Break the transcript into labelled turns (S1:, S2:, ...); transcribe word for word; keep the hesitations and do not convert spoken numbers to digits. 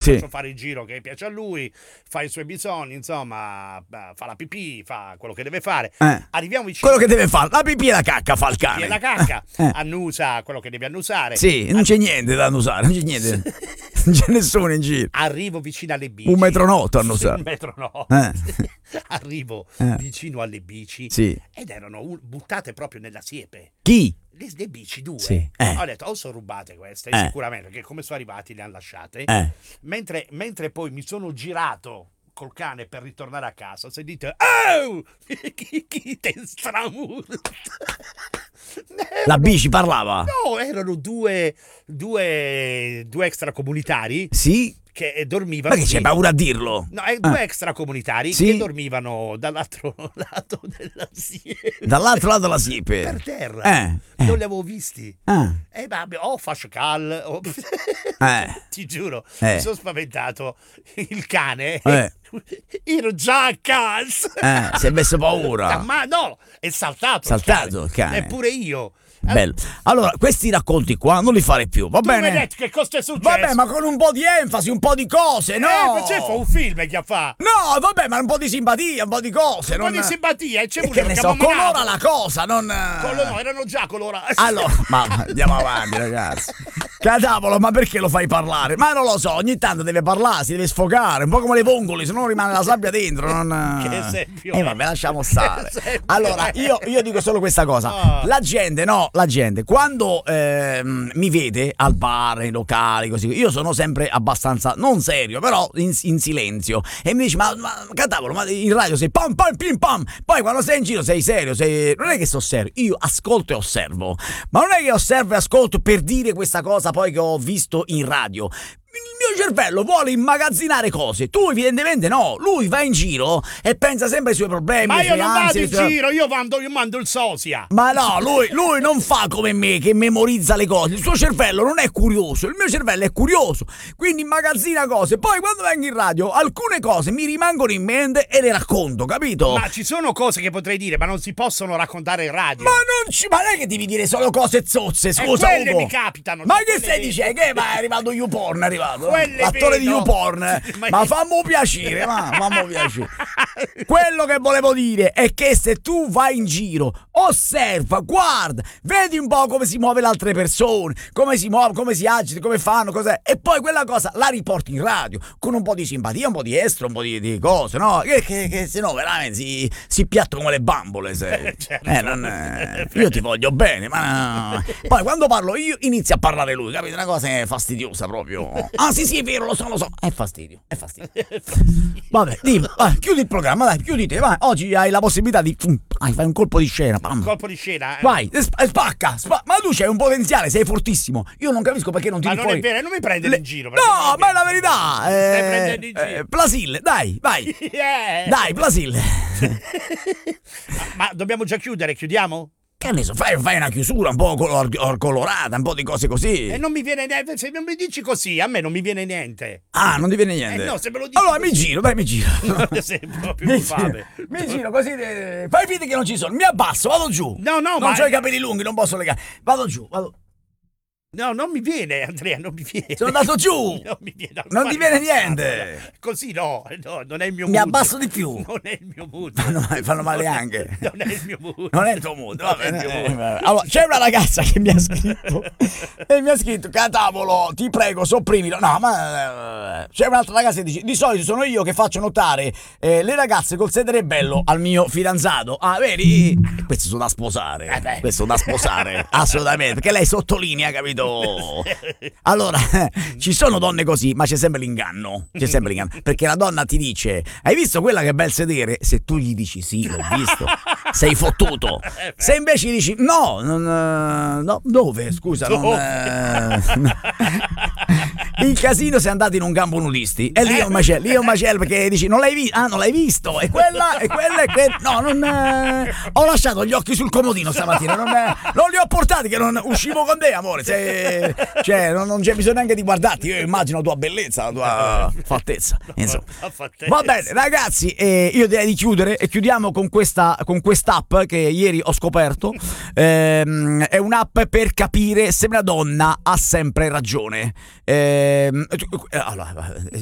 S1: sì.
S2: faccio fare il giro che piace a lui, fa i suoi bisogni, insomma, fa la pipì, fa quello che deve fare.
S1: Eh.
S2: Arriviamo vicino.
S1: Quello che deve fare, la pipì e la cacca fa il cane.
S2: E la cacca,
S1: Eh.
S2: annusa quello che deve annusare.
S1: Sì, non c'è niente da annusare, non c'è niente. Non c'è nessuno in giro.
S2: Arrivo vicino alle bici.
S1: Un metro notto annusare.
S2: Un metro no.
S1: Eh.
S2: Arrivo
S1: Eh.
S2: vicino alle bici
S1: Sì.
S2: ed erano un- buttate proprio nella siepe.
S1: Chi?
S2: Le, le bici due.
S1: Sì. Eh.
S2: Ho detto, o sono rubate queste,
S1: Eh.
S2: sicuramente, perché come sono arrivati le hanno lasciate.
S1: Eh.
S2: Mentre, mentre poi mi sono girato col cane per ritornare a casa, ho sentito, oh! chi, chi te stramurta?
S1: La bici parlava?
S2: No, erano due, due, due extracomunitari
S1: Sì?
S2: che dormivano.
S1: Ma che c'è
S2: lì.
S1: paura a dirlo?
S2: No, eh, due
S1: Ah.
S2: extracomunitari
S1: Sì?
S2: che dormivano dall'altro lato della siepe.
S1: Dall'altro lato della siepe.
S2: Per terra.
S1: Eh. eh.
S2: Non li avevo visti.
S1: Ah.
S2: E vabbè, o faccio cal, o...
S1: Eh.
S2: ti giuro,
S1: Eh.
S2: mi sono spaventato. Il cane,
S1: Eh.
S2: ero già a casa.
S1: Eh, si è messo paura.
S2: Ma no, è saltato.
S1: Saltato il cane.
S2: Eppure io.
S1: Bello. Allora, questi racconti qua non li fare più, va
S2: Tu mi hai
S1: bene?
S2: detto che cosa è successo?
S1: Vabbè, ma con un po' di enfasi, un po' di cose, no?
S2: Eh, c'è fa un film che fa.
S1: No, vabbè, ma un po' di simpatia, un po' di cose.
S2: Un po'
S1: non...
S2: di simpatia, e c'è
S1: E
S2: pure
S1: che ne
S2: perché
S1: so,
S2: abbiamo
S1: colora
S2: manato.
S1: la cosa, non...
S2: Collo- no, erano già colorati.
S1: Allora, ma andiamo avanti, ragazzi. Cadavolo, ma perché lo fai parlare? Ma non lo so, ogni tanto deve parlare, si deve sfogare, un po' come le vongole, se no rimane la sabbia dentro. Non...
S2: Che esempio.
S1: Eh, vabbè, lasciamo stare.
S2: Che esempio.
S1: Allora, io, io dico solo questa cosa.
S2: Oh.
S1: La gente, no, la gente, quando ehm, mi vede al bar, nei locali, così, io sono sempre abbastanza, non serio, però in, in silenzio. E mi dice, ma, ma cadavolo, ma in radio sei pam pam pim pam. Poi quando sei in giro sei serio, sei... non è che sto serio, io ascolto e osservo. Ma non è che osservo e ascolto per dire questa cosa poi che ho visto in radio. Il mio cervello vuole immagazzinare cose, tu evidentemente no. Lui va in giro e pensa sempre ai suoi problemi.
S2: Ma
S1: ai
S2: io
S1: suoi
S2: non vado
S1: ansie,
S2: in
S1: ai suoi-
S2: giro, io mando, io mando il sosia.
S1: Ma no, lui, lui non fa come me che memorizza le cose. Il suo cervello non è curioso, il mio cervello è curioso. Quindi immagazzina cose. Poi quando vengo in radio alcune cose mi rimangono in mente e le racconto, capito?
S2: Ma ci sono cose che potrei dire, ma non si possono raccontare in radio.
S1: Ma non ci. Ma non è che devi dire solo cose zozze, scusa.
S2: E quelle
S1: Ugo.
S2: mi capitano.
S1: Ma
S2: cioè,
S1: che
S2: quelle
S1: stai
S2: vedo.
S1: dicendo? Che ma è arrivato YouPorn, è arrivato.
S2: Quelle
S1: L'attore di
S2: vedo.
S1: YouPorn.
S2: Ma-
S1: Ma fammi piacere, ma fammi piacere. Quello che volevo dire è che se tu vai in giro, osserva, guarda, vedi un po' come si muove le altre persone, come si muove, come si agitano, come fanno, cos'è, e poi quella cosa la riporti in radio con un po' di simpatia, un po' di estro, un po' di, di cose, no? Che, che, che se no veramente si, si piatto come le bambole. Se...
S2: Certo.
S1: Eh, non, eh, io ti voglio bene, ma no. Poi quando parlo io inizia a parlare lui, capito? Una cosa è fastidiosa proprio. Ah sì sì, è vero, lo so, lo so. È fastidio, è fastidio. Vabbè, dimmi, vai, chiudi il programma, dai, chiudi te, vai. Oggi hai la possibilità di... Vai, fai un colpo di scena, pam.
S2: Colpo di scena. eh.
S1: Vai, e sp- e spacca, spa- ma tu c'hai un potenziale, sei fortissimo. Io non capisco perché non
S2: Ma
S1: tiri
S2: non
S1: fuori.
S2: è vero, non mi prendere
S1: Le-
S2: in giro. perché
S1: No,
S2: non
S1: ma è la
S2: vero.
S1: verità.
S2: Stai
S1: Eh,
S2: prendendo in giro.
S1: eh, Plasil, dai, vai.
S2: Eh.
S1: Dai, Plasil.
S2: Ma dobbiamo già chiudere, chiudiamo?
S1: Che ne so, fai, fai una chiusura un po' color- colorata, un po' di cose così.
S2: E non mi viene niente, se non mi dici così, a me non mi viene niente.
S1: Ah, non ti viene niente.
S2: Eh no, se me lo dici
S1: Allora
S2: così.
S1: mi giro, dai, mi giro.
S2: Sei proprio
S1: Mi
S2: fame.
S1: giro, mi giro così, eh, fai finta che non ci sono, mi abbasso, vado giù.
S2: No, no,
S1: non
S2: ma-
S1: c'ho i capelli lunghi, non posso legare. Vado giù, vado.
S2: No, non mi viene, Andrea, non mi viene.
S1: Sono andato giù.
S2: Non mi viene.
S1: Non ti viene niente.
S2: No, così no, no, non è il mio
S1: Mi
S2: mood.
S1: abbasso di più.
S2: Non è il mio mood.
S1: Fanno male- fanno male
S2: Non è-
S1: anche.
S2: Non è il mio mood.
S1: Non è il tuo mood, va
S2: Non è il
S1: bene.
S2: mio
S1: eh,
S2: mood.
S1: vabbè. Allora, c'è una ragazza che mi ha scritto e mi ha scritto, catavolo, ti prego, sopprimilo. No, ma eh, c'è un'altra ragazza che dice, di solito sono io che faccio notare eh, le ragazze col sedere bello al mio fidanzato. Ah, vedi? Questo sono da sposare.
S2: Eh beh.
S1: Questo da sposare, assolutamente, perché lei sottolinea, capito? Allora, ci sono donne così, ma c'è sempre l'inganno. C'è sempre l'inganno. Perché la donna ti dice, hai visto quella che bel sedere? Se tu gli dici sì, l'ho visto, sei fottuto. Se invece gli dici no, non, eh, no, dove? Scusa, non, eh, il casino si è andato in un campo nudisti e lì è un macello, lì è un macello perché dici non l'hai visto, ah non l'hai visto e quella e quella e quella, no non eh, ho lasciato gli occhi sul comodino stamattina, non, eh, non li ho portati che non uscivo con te amore, se, cioè non, non c'è bisogno neanche di guardarti, io immagino la tua bellezza, la tua fattezza, insomma. Va bene ragazzi, eh, io direi di chiudere e chiudiamo con questa con quest'app che ieri ho scoperto. Ehm, è un'app per capire se una donna ha sempre ragione. Ehm, allora